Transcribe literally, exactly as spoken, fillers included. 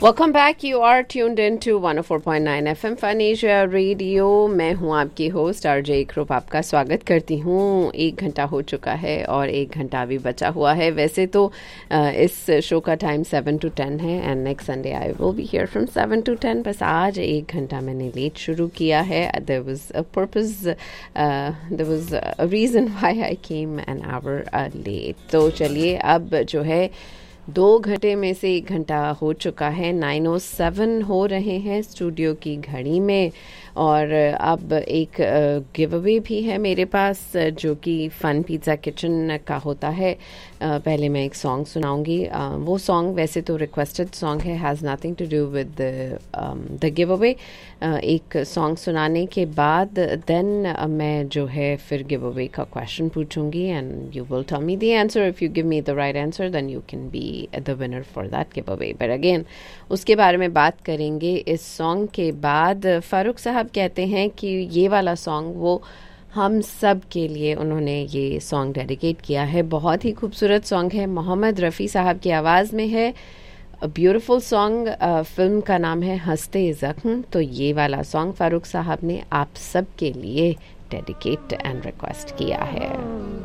Welcome back. You are tuned in to one O four point nine F M fun Asia radio. मैं हूं आपकी host RJ इकरूप. आपका स्वागत करती हूं. एक घंटा हो चुका है और एक घंटा अभी बचा हुआ है. वैसे तो इस शो का टाइम सेवन टू टेन है and next Sunday I will be here from seven to ten. बस आज एक घंटा मैंने लेट शुरू किया है. There was a purpose, there was a reason why I came an hour late. तो चलिए, अब जो है दो घंटे में से एक घंटा हो चुका है. नाइन ओ सेवन हो रहे हैं स्टूडियो की घड़ी में. और अब एक गिव अवे भी है मेरे पास जो कि फ़न पिज़्ज़ा किचन का होता है. पहले मैं एक सॉन्ग सुनाऊंगी. वो सॉन्ग वैसे तो रिक्वेस्टेड सॉन्ग है, has nothing to do with the give away. एक सॉन्ग सुनाने के बाद देन मैं जो है फिर गिव अवे का क्वेश्चन पूछूंगी and you will tell me the answer. If you give me the right answer then you can be the winner for that give away. But again उसके बारे में बात करेंगे इस सॉन्ग के बाद. फारूक साहब कहते हैं कि ये वाला सॉन्ग वो हम सब के लिए उन्होंने ये सॉन्ग डेडिकेट किया है. बहुत ही खूबसूरत सॉन्ग है. मोहम्मद रफ़ी साहब की आवाज़ में है. Beautiful song. फिल्म का नाम है हंसते ज़ख्म. तो ये वाला सॉन्ग फारूक साहब ने आप सब के लिए डेडिकेट एंड रिक्वेस्ट किया है.